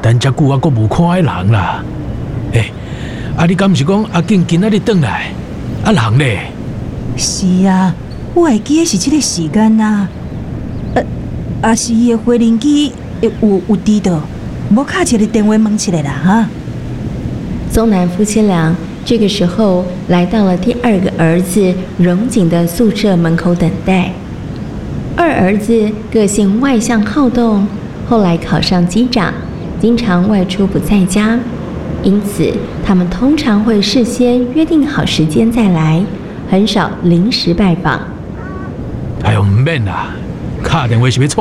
等遮久啊，阁无看迄人啦。你敢毋是讲阿景今仔日转来？人咧？ 是啊，我会记的是这个时间啊。是伊的回零机有滴到，无敲一个电话问一下啦哈。 宗南夫妻俩这个时候来到了第二个儿子荣景的宿舍门口等待。二儿子个性外向好动，后来考上机长，经常外出不在家，因此他们通常会事先约定好时间再来，很少临时拜访。 哎呦，唔免啦，打电话是要